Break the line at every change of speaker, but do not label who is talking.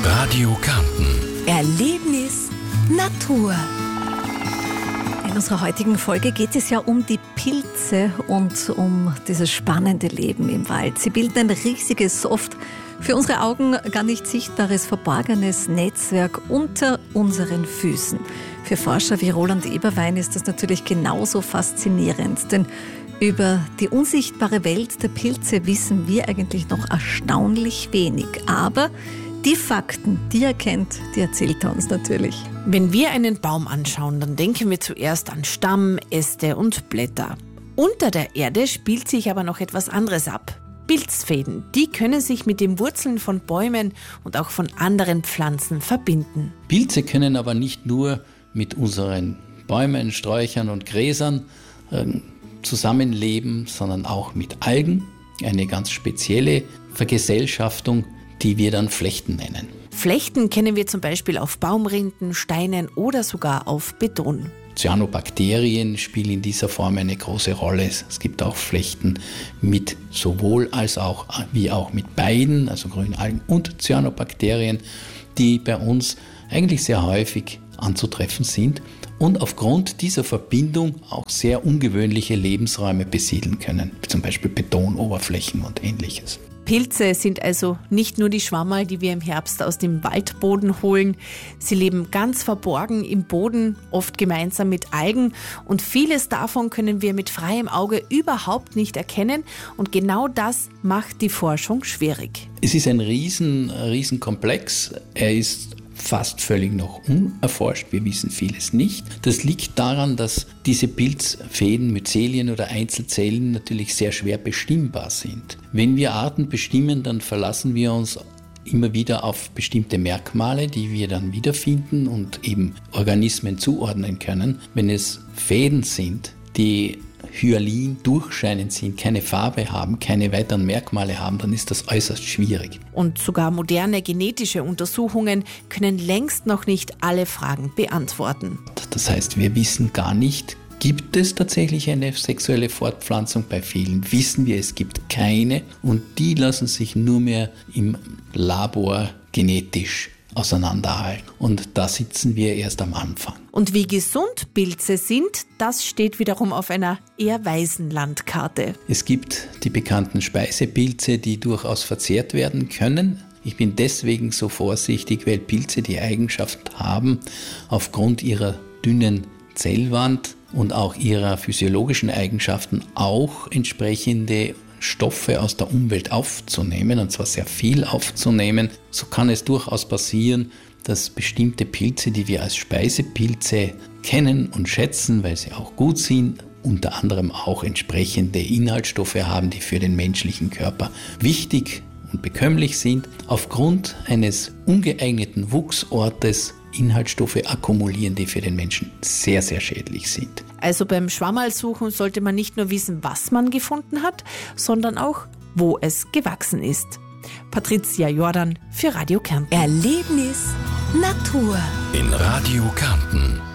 Radio Kärnten.
Erlebnis Natur. In unserer heutigen Folge geht es ja um die Pilze und um dieses spannende Leben im Wald. Sie bilden ein riesiges, oft für unsere Augen gar nicht sichtbares, verborgenes Netzwerk unter unseren Füßen. Für Forscher wie Roland Eberwein ist das natürlich genauso faszinierend, denn über die unsichtbare Welt der Pilze wissen wir eigentlich noch erstaunlich wenig. Aber die Fakten, die er kennt, die erzählt er uns natürlich.
Wenn wir einen Baum anschauen, dann denken wir zuerst an Stamm, Äste und Blätter. Unter der Erde spielt sich aber noch etwas anderes ab. Pilzfäden, die können sich mit den Wurzeln von Bäumen und auch von anderen Pflanzen verbinden.
Pilze können aber nicht nur mit unseren Bäumen, Sträuchern und Gräsern zusammenleben, sondern auch mit Algen. Eine ganz spezielle Vergesellschaftung, die wir dann Flechten nennen.
Flechten kennen wir zum Beispiel auf Baumrinden, Steinen oder sogar auf Beton.
Cyanobakterien spielen in dieser Form eine große Rolle. Es gibt auch Flechten mit sowohl als auch wie auch mit beiden, also Grünalgen und Cyanobakterien, die bei uns eigentlich sehr häufig anzutreffen sind und aufgrund dieser Verbindung auch sehr ungewöhnliche Lebensräume besiedeln können, zum Beispiel Betonoberflächen und Ähnliches.
Pilze sind also nicht nur die Schwammerl, die wir im Herbst aus dem Waldboden holen. Sie leben ganz verborgen im Boden, oft gemeinsam mit Algen. Und vieles davon können wir mit freiem Auge überhaupt nicht erkennen. Und genau das macht die Forschung schwierig.
Es ist ein Riesenkomplex. Er ist fast völlig noch unerforscht. Wir wissen vieles nicht. Das liegt daran, dass diese Pilzfäden, Myzelien oder Einzelzellen natürlich sehr schwer bestimmbar sind. Wenn wir Arten bestimmen, dann verlassen wir uns immer wieder auf bestimmte Merkmale, die wir dann wiederfinden und eben Organismen zuordnen können. Wenn es Fäden sind, die hyalin durchscheinend sind, keine Farbe haben, keine weiteren Merkmale haben, dann ist das äußerst schwierig.
Und sogar moderne genetische Untersuchungen können längst noch nicht alle Fragen beantworten.
Das heißt, wir wissen gar nicht, gibt es tatsächlich eine sexuelle Fortpflanzung? Bei vielen wissen wir, es gibt keine und die lassen sich nur mehr im Labor genetisch auseinanderhalten. Und da sitzen wir erst am Anfang.
Und wie gesund Pilze sind, das steht wiederum auf einer eher weißen Landkarte.
Es gibt die bekannten Speisepilze, die durchaus verzehrt werden können. Ich bin deswegen so vorsichtig, weil Pilze die Eigenschaft haben, aufgrund ihrer dünnen Zellwand und auch ihrer physiologischen Eigenschaften auch entsprechende Stoffe aus der Umwelt aufzunehmen, und zwar sehr viel aufzunehmen. So kann es durchaus passieren, dass bestimmte Pilze, die wir als Speisepilze kennen und schätzen, weil sie auch gut sind, unter anderem auch entsprechende Inhaltsstoffe haben, die für den menschlichen Körper wichtig und bekömmlich sind, aufgrund eines ungeeigneten Wuchsortes Inhaltsstoffe akkumulieren, die für den Menschen sehr, sehr schädlich sind.
Also beim Schwammerlsuchen sollte man nicht nur wissen, was man gefunden hat, sondern auch, wo es gewachsen ist. Patricia Jordan für Radio Kärnten.
Erlebnis Natur.
In Radio Kärnten.